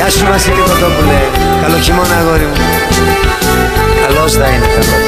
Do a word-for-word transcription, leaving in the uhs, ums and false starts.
σου Βασίλη Κοτόπουλε. Καλό χειμώνα αγόρι μου. Καλώς θα είναι, καλώς.